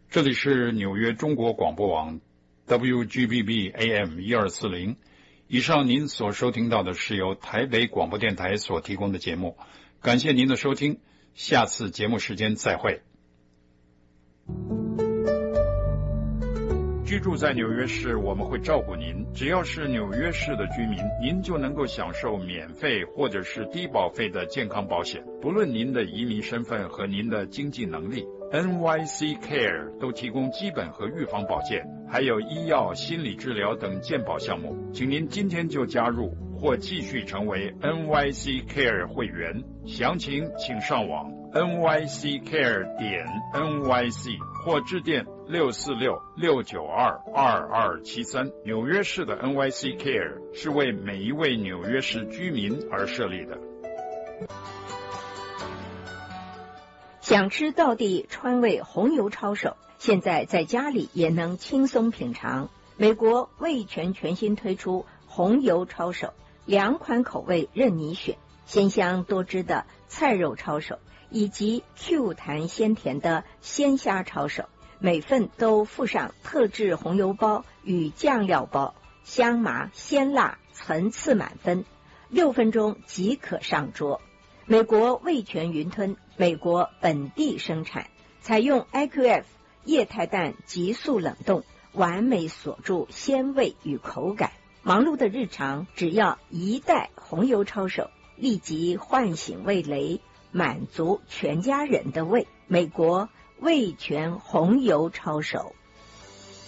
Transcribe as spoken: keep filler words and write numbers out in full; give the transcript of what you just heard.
这里是纽约中国广播网 W G B B A M 一二四零。以上您所收听到的是由台北广播电台所提供的节目，感谢您的收听，下次节目时间再会。居住在纽约市，我们会照顾您。只要是纽约市的居民，您就能够享受免费或者是低保费的健康保险，不论您的移民身份和您的经济能力。N Y C Care 都提供基本和预防保健，还有医药、心理治疗等健保项目。请您今天就加入或继续成为 N Y C Care 会员。详情请上网 N Y C care 点 N Y C 或致电六四六六九二二二七三。纽约市的 N Y C Care 是为每一位纽约市居民而设立的。 想吃道地川味红油抄手，现在在家里也能轻松品尝。美国味全全新推出红油抄手，两款口味任你选，鲜香多汁的菜肉抄手，以及 Q 弹鲜甜的鲜虾抄手，每份都附上特制红油包与酱料包，香麻鲜辣，层次满分，六分钟即可上桌。美国味全云吞，美国本地生产，采用 I Q F 液态氮急速冷冻，完美锁住鲜味与口感。忙碌的日常，只要一袋红油抄手，立即唤醒味蕾，满足全家人的胃。美国味全红油抄手。